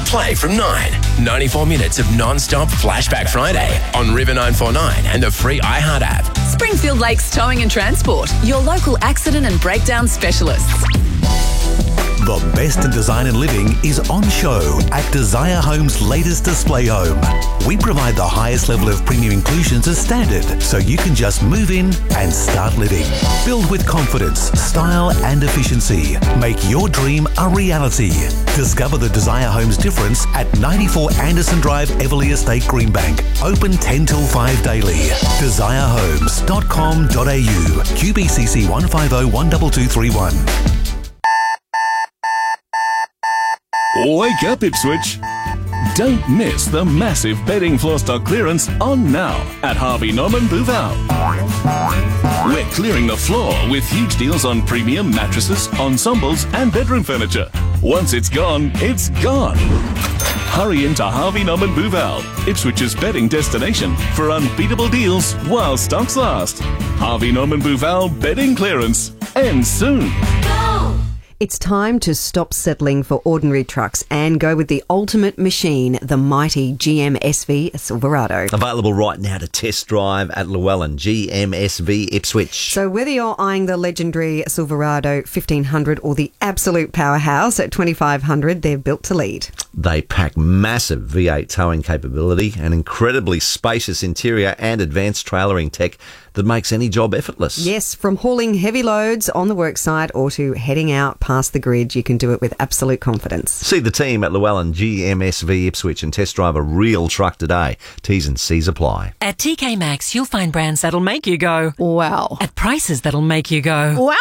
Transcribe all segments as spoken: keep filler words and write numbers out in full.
play from nine. ninety-four minutes of non-stop Flashback Friday on River nine four nine and the free iHeart app. Springfield Lakes Towing and Transport, your local accident and breakdown specialists. The best in design and living is on show at Desire Home's latest display home. We provide the highest level of premium inclusions as standard, so you can just move in and start living. Build with confidence, style and efficiency. Make your dream a reality. Discover the Desire Home's difference at ninety-four Anderson Drive, Everleigh Estate, Greenbank. Open ten till five daily. desire homes dot com dot a u. Q B C C one five zero one two two three one. Wake up, Ipswich! Don't miss the massive bedding floor stock clearance on now at Harvey Norman Bouval. We're clearing the floor with huge deals on premium mattresses, ensembles and bedroom furniture. Once it's gone, it's gone. Hurry into Harvey Norman Bouval, Ipswich's bedding destination for unbeatable deals while stocks last. Harvey Norman Bouval bedding clearance ends soon. It's time to stop settling for ordinary trucks and go with the ultimate machine, the mighty G M S V Silverado. Available right now to test drive at Llewellyn, G M S V Ipswich. So whether you're eyeing the legendary Silverado fifteen hundred or the absolute powerhouse at twenty-five hundred, they're built to lead. They pack massive V eight towing capability, an incredibly spacious interior and advanced trailering tech that makes any job effortless. Yes, from hauling heavy loads on the worksite or to heading out past the grid, you can do it with absolute confidence. See the team at Llewellyn, G M S V Ipswich and test drive a real truck today. T's and C's apply. At T K Maxx, you'll find brands that'll make you go, wow. At prices that'll make you go, wow.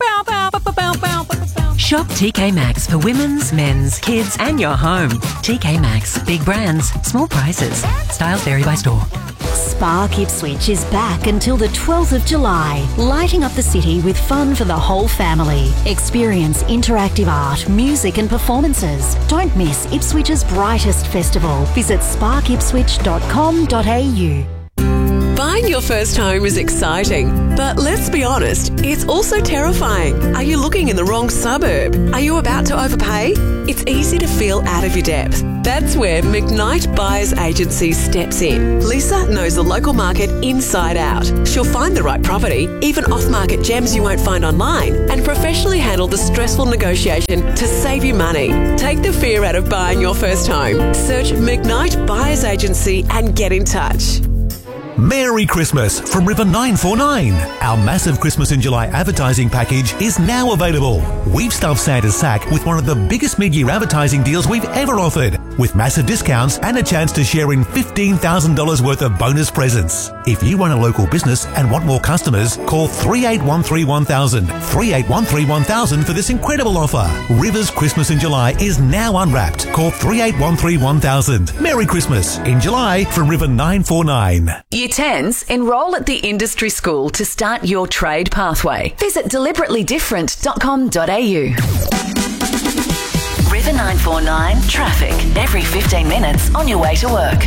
Shop T K Maxx for women's, men's, kids and your home. T K Maxx. Big brands, small prices. Styles vary by store. Spark Ipswich is back until the twelfth of July, lighting up the city with fun for the whole family. Experience interactive art, music and performances. Don't miss Ipswich's brightest festival. Visit spark ipswich dot com dot a u. Buying your first home is exciting, but let's be honest, it's also terrifying. Are you looking in the wrong suburb? Are you about to overpay? It's easy to feel out of your depth. That's where McKnight Buyers Agency steps in. Lisa knows the local market inside out. She'll find the right property, even off-market gems you won't find online, and professionally handle the stressful negotiation to save you money. Take the fear out of buying your first home. Search McKnight Buyers Agency and get in touch. Merry Christmas from River nine four nine. Our massive Christmas in July advertising package is now available. We've stuffed Santa's sack with one of the biggest mid-year advertising deals we've ever offered, with massive discounts and a chance to share in fifteen thousand dollars worth of bonus presents. If you run a local business and want more customers, call three eight one three one thousand, three eight one three one thousand for this incredible offer. River's Christmas in July is now unwrapped. Call three eight one three one thousand. Merry Christmas in July from River nine four nine. Year tens, enrol at the industry school to start your trade pathway. Visit deliberately different dot com dot a u. River nine four nine traffic every fifteen minutes on your way to work.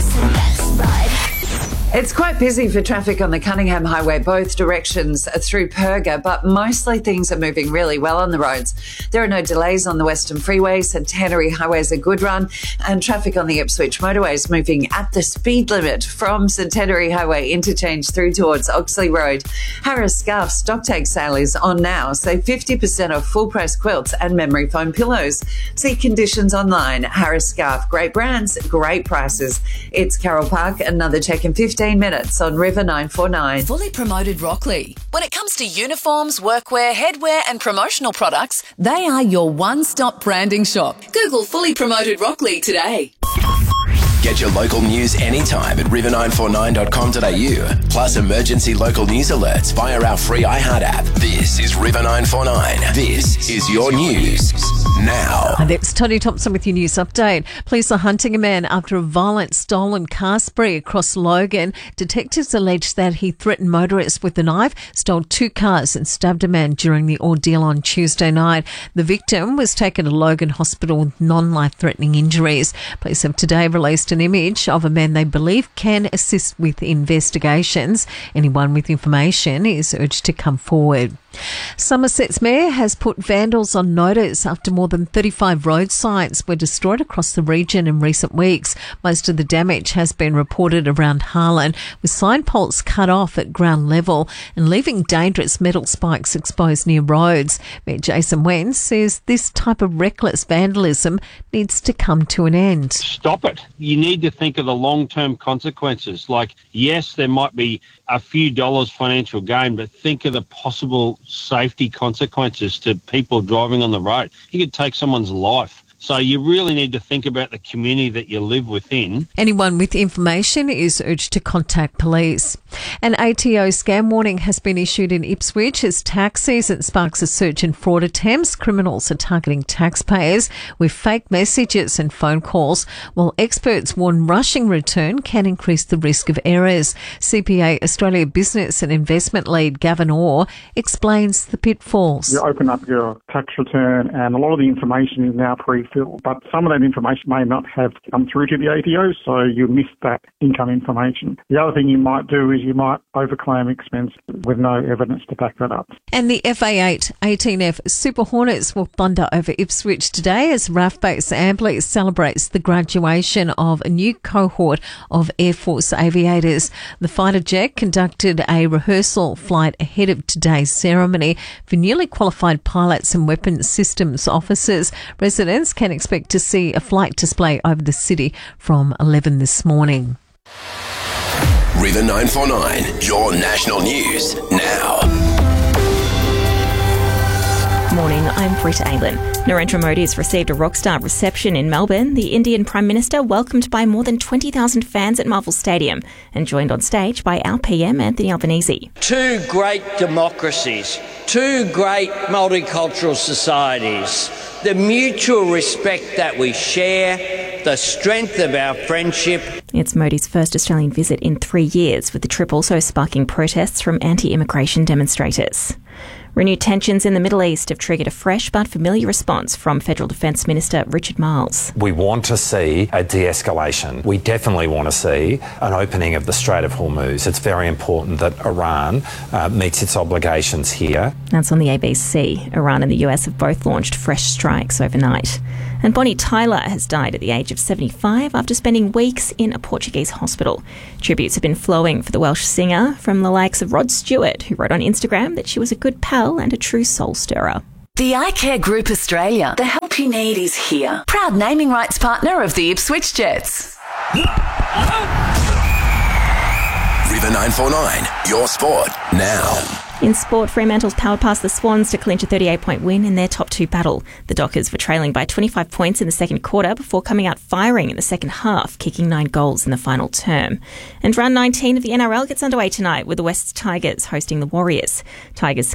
It's quite busy for traffic on the Cunningham Highway, both directions through Perga, but mostly things are moving really well on the roads. There are no delays on the Western Freeway. Centenary Highway is a good run, and traffic on the Ipswich motorway is moving at the speed limit from Centenary Highway interchange through towards Oxley Road. Harris Scarf stock take sale is on now. Save fifty percent off full price quilts and memory foam pillows. See conditions online. Harris Scarf, great brands, great prices. It's Carroll Park, another check in fifteen minutes on River nine four nine. Fully Promoted Rockley. When it comes to uniforms, workwear, headwear and promotional products, they are your one-stop branding shop. Google Fully Promoted Rockley today. Get your local news anytime at river nine four nine dot com dot a u. Plus emergency local news alerts via our free iHeart app. This is River nine four nine. This is your news now. And it's Tony Thompson with your news update. Police are hunting a man after a violent stolen car spree across Logan. Detectives allege that he threatened motorists with a knife, stole two cars and stabbed a man during the ordeal on Tuesday night. The victim was taken to Logan Hospital with non-life-threatening injuries. Police have today released an image of a man they believe can assist with investigations. Anyone with information is urged to come forward. Somerset's mayor has put vandals on notice after more than thirty-five road signs were destroyed across the region in recent weeks. Most of the damage has been reported around Harlan, with sign poles cut off at ground level and leaving dangerous metal spikes exposed near roads. Mayor Jason Wen says this type of reckless vandalism needs to come to an end. Stop it. You need to think of the long-term consequences. Like, yes, there might be a few dollars financial gain, but think of the possible safety consequences to people driving on the road. You could take someone's life. So you really need to think about the community that you live within. Anyone with information is urged to contact police. An A T O scam warning has been issued in Ipswich as tax season sparks a surge in fraud attempts. Criminals are targeting taxpayers with fake messages and phone calls, while experts warn rushing return can increase the risk of errors. C P A Australia Business and Investment Lead Gavin Orr explains the pitfalls. You open up your tax return and a lot of the information is now pre-filled, but some of that information may not have come through to the A T O, so you miss that income information. The other thing you might do is you might overclaim expense with no evidence to back that up. And the F A eight eighteen F Super Hornets will thunder over Ipswich today as R A F Base Ambly celebrates the graduation of a new cohort of Air Force aviators. The fighter jet conducted a rehearsal flight ahead of today's ceremony for newly qualified pilots and weapons systems officers. Residents can expect to see a flight display over the city from eleven this morning. River nine four nine, your national news now. Morning, I'm Britta Aylin. Narendra Modi has received a rockstar reception in Melbourne. The Indian Prime Minister welcomed by more than twenty thousand fans at Marvel Stadium and joined on stage by our P M Anthony Albanese. Two great democracies, two great multicultural societies, the mutual respect that we share, the strength of our friendship. It's Modi's first Australian visit in three years, with the trip also sparking protests from anti-immigration demonstrators. Renewed tensions in the Middle East have triggered a fresh but familiar response from Federal Defence Minister Richard Marles. We want to see a de-escalation. We definitely want to see an opening of the Strait of Hormuz. It's very important that Iran uh, meets its obligations here. That's on the A B C. Iran and the U S have both launched fresh strikes overnight. And Bonnie Tyler has died at the age of seventy-five after spending weeks in a Portuguese hospital. Tributes have been flowing for the Welsh singer from the likes of Rod Stewart, who wrote on Instagram that she was a good pal and a true soul stirrer. The iCare Group Australia. The help you need is here. Proud naming rights partner of the Ipswich Jets. River nine four nine, your sport now. In sport, Fremantle's powered past the Swans to clinch a thirty-eight point win in their top two battle. The Dockers were trailing by twenty-five points in the second quarter before coming out firing in the second half, kicking nine goals in the final term. And round nineteen of the N R L gets underway tonight with the West Tigers hosting the Warriors. Tigers